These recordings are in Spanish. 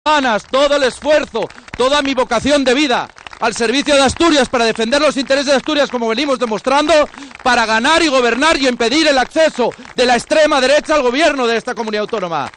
ganas, todo el esfuerzo, toda mi vocación de vida al servicio de Asturias para defender los intereses de Asturias, como venimos demostrando, para ganar y gobernar y impedir el acceso de la extrema derecha al gobierno de esta comunidad autónoma.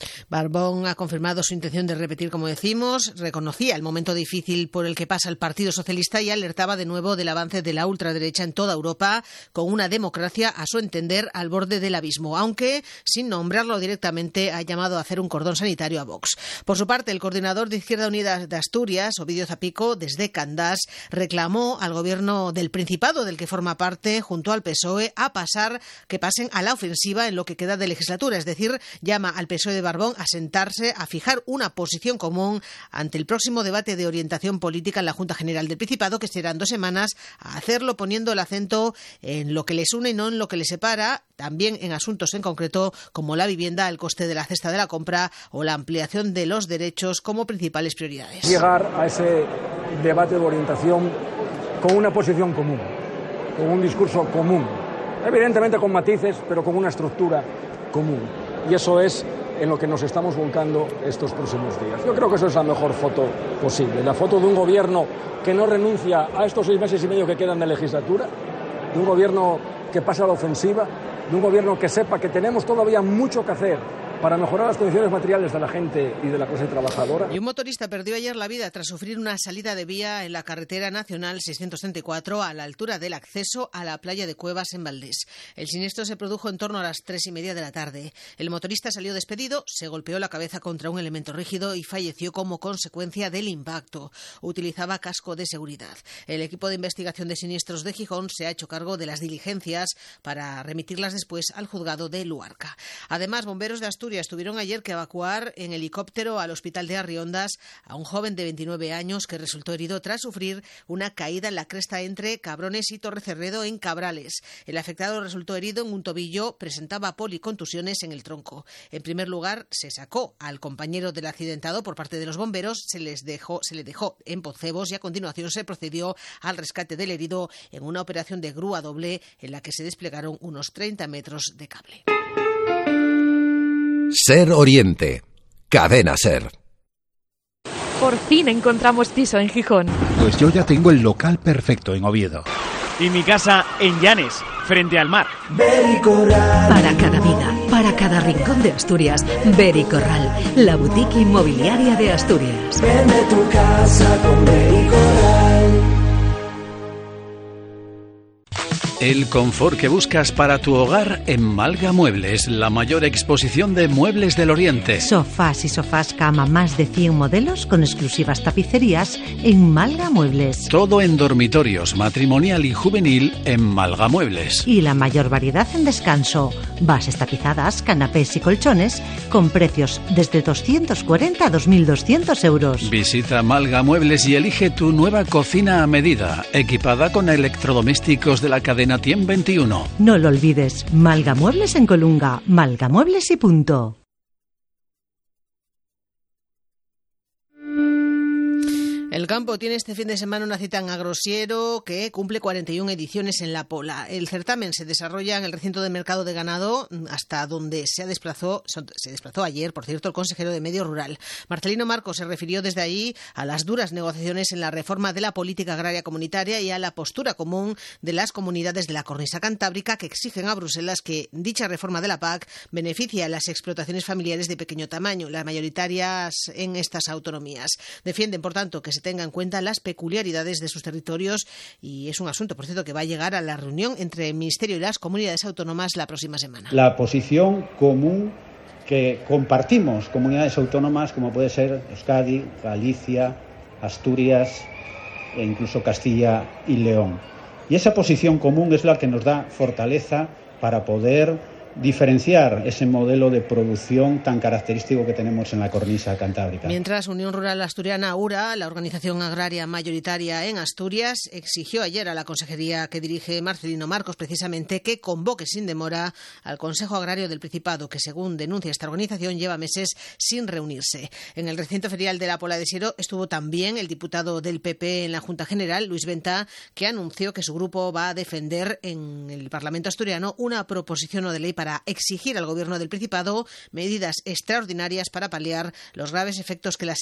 Barbón ha confirmado su intención de repetir, como decimos, reconocía el momento difícil por el que pasa el Partido Socialista y alertaba de nuevo del avance de la ultraderecha en toda Europa, con una democracia, a su entender, al borde del abismo, aunque, sin nombrarlo directamente, ha llamado a hacer un cordón sanitario a Vox. Por su parte, el coordinador de Izquierda Unida de Asturias, Ovidio Zapico, desde Candás, reclamó al gobierno del Principado, del que forma parte, junto al PSOE, que pasen a la ofensiva en lo que queda de legislatura, es decir, llama al PSOE de Barbón a sentarse, a fijar una posición común ante el próximo debate de orientación política en la Junta General del Principado, que será en 2 semanas, a hacerlo poniendo el acento en lo que les une y no en lo que les separa, también en asuntos en concreto como la vivienda, el coste de la cesta de la compra o la ampliación de los derechos como principales prioridades. Llegar a ese debate de orientación con una posición común, con un discurso común, evidentemente con matices, pero con una estructura común. Y eso es en lo que nos estamos volcando estos próximos días. Yo creo que eso es la mejor foto posible, la foto de un gobierno que no renuncia a estos 6 meses y medio que quedan de legislatura, de un gobierno que pasa a la ofensiva, de un gobierno que sepa que tenemos todavía mucho que hacer para mejorar las condiciones materiales de la gente y de la clase trabajadora. Y un motorista perdió ayer la vida tras sufrir una salida de vía en la carretera nacional 634 a la altura del acceso a la playa de Cuevas en Valdés. El siniestro se produjo en torno a las 3:30 de la tarde. El motorista salió despedido, se golpeó la cabeza contra un elemento rígido y falleció como consecuencia del impacto. Utilizaba casco de seguridad. El equipo de investigación de siniestros de Gijón se ha hecho cargo de las diligencias para remitirlas después al juzgado de Luarca. Además, bomberos de Asturias tuvieron ayer que evacuar en helicóptero al hospital de Arriondas a un joven de 29 años que resultó herido tras sufrir una caída en la cresta entre Cabrones y Torrecerredo en Cabrales. El afectado resultó herido en un tobillo, presentaba policontusiones en el tronco. En primer lugar, se sacó al compañero del accidentado por parte de los bomberos, se le dejó en Poncebos y a continuación se procedió al rescate del herido en una operación de grúa doble en la que se desplegaron unos 30 metros de cable. Ser Oriente, Cadena Ser. Por fin encontramos piso en Gijón. Pues yo ya tengo el local perfecto en Oviedo. Y mi casa en Llanes, frente al mar. Para cada vida, para cada rincón de Asturias, Bericorral, la boutique inmobiliaria de Asturias. Vende tu casa con Bericorral. El confort que buscas para tu hogar en Malga Muebles, la mayor exposición de muebles del Oriente. Sofás y sofás cama, más de 100 modelos con exclusivas tapicerías en Malga Muebles. Todo en dormitorios, matrimonial y juvenil en Malga Muebles. Y la mayor variedad en descanso, bases tapizadas, canapés y colchones con precios desde 240 a 2.200 euros. Visita Malga Muebles y elige tu nueva cocina a medida, equipada con electrodomésticos de la cadena Tiem 21. No lo olvides, Malga Muebles en Colunga, Malga Muebles y punto. El campo tiene este fin de semana una cita en Agrosiero que cumple 41 ediciones en La Pola. El certamen se desarrolla en el recinto de mercado de ganado, hasta donde se desplazó ayer, por cierto, el consejero de Medio Rural. Marcelino Marcos se refirió desde allí a las duras negociaciones en la reforma de la política agraria comunitaria y a la postura común de las comunidades de la cornisa cantábrica que exigen a Bruselas que dicha reforma de la PAC beneficie a las explotaciones familiares de pequeño tamaño, las mayoritarias en estas autonomías. Defienden, por tanto, que se tenga en cuenta las peculiaridades de sus territorios y es un asunto, por cierto, que va a llegar a la reunión entre el Ministerio y las comunidades autónomas la próxima semana. La posición común que compartimos comunidades autónomas como puede ser Euskadi, Galicia, Asturias e incluso Castilla y León. Y esa posición común es la que nos da fortaleza para poder diferenciar ese modelo de producción tan característico que tenemos en la cornisa cantábrica. Mientras, Unión Rural Asturiana, URA, la organización agraria mayoritaria en Asturias, exigió ayer a la consejería que dirige Marcelino Marcos precisamente que convoque sin demora al Consejo Agrario del Principado, que según denuncia esta organización lleva meses sin reunirse. En el recinto ferial de La Pola de Siero estuvo también el diputado del PP en la Junta General, Luis Venta, que anunció que su grupo va a defender en el Parlamento asturiano una proposición no de ley para exigir al Gobierno del Principado medidas extraordinarias para paliar los graves efectos que la